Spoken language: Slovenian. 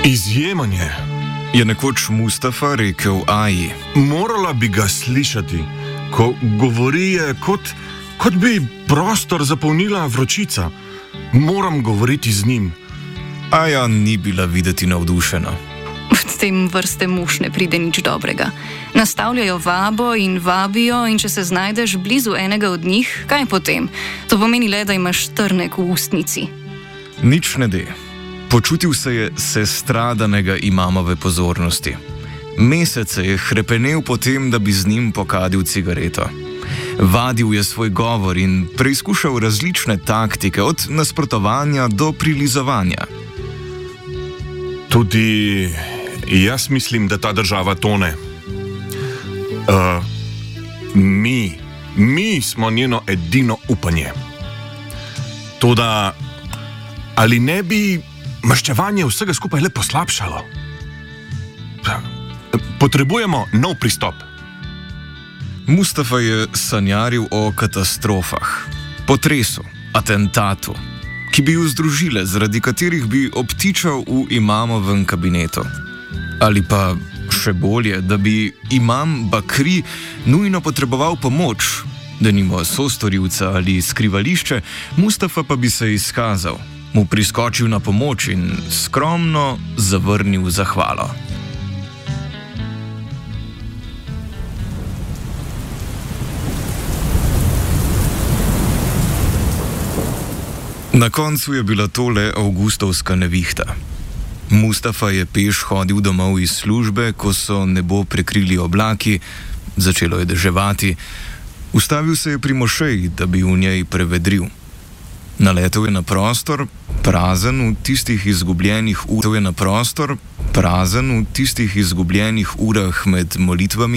Izjemen je, je nekoč Mustafa rekel Aji. Morala bi ga slišati, ko govori, kot bi prostor zapolnila vročica. Moram govoriti z njim. Aja ni bila videti navdušena. V tem vrste muž ne pride nič dobrega. Nastavljajo vabo in vabijo, in če se znajdeš blizu enega od njih, kaj potem? To pomeni le, da imaš trnek v ustnici. Nič ne de. Počutil se je sestradanega imamove pozornosti. Mesece je hrepenel po tem, da bi z njim pokadil cigareto. Vadil je svoj govor in preizkušal različne taktike, od nasprotovanja do prilizovanja. Tudi jaz mislim, da ta država tone. Mi smo njeno edino upanje. Toda, ali ne bi maščevanje vsega skupaj le poslabšalo? Potrebujemo nov pristop. Mustafa je sanjaril o katastrofah, potresu, atentatu, ki bi ju združile, zaradi katerih bi obtičal v imamovem kabinetu. Ali pa še bolje, da bi imam Bakri nujno potreboval pomoč, da nima sostorilca ali skrivališče, Mustafa pa bi se izkazal, mu priskočil na pomoč in skromno zavrnil zahvalo. Na koncu je bila to le avgustovska nevihta. Mustafa je peš hodil domov iz službe, ko so nebo prekrili oblaki, začelo je deževati. Ustavil se je pri mošeji, da bi v njej prevedril. Naletel je na prostor, prazen v tistih izgubljenih urah med molitvami.